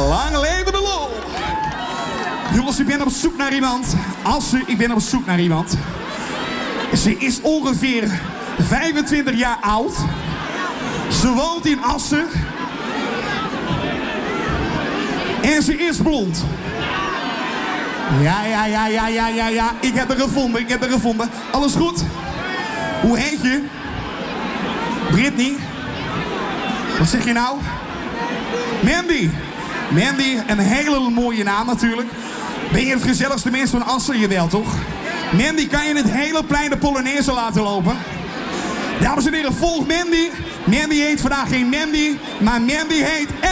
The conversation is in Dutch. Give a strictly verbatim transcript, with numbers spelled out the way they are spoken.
Lang leven de lol. Jongens, ik ben op zoek naar iemand. Assen, ik ben op zoek naar iemand. Ze is ongeveer vijfentwintig jaar oud. Ze woont in Assen. En ze is blond. Ja, ja, ja, ja, ja, ja, ja. Ik heb haar gevonden, ik heb haar gevonden. Alles goed? Hoe heet je? Brittany? Wat zeg je nou? Mandy. Mandy, een hele mooie naam natuurlijk. Ben je het gezelligste mens van Assen? Jawel, toch? Mandy, kan je het hele plein de Polonaise laten lopen? Dames en heren, volg Mandy. Mandy heet vandaag geen Mandy, maar Mandy heet...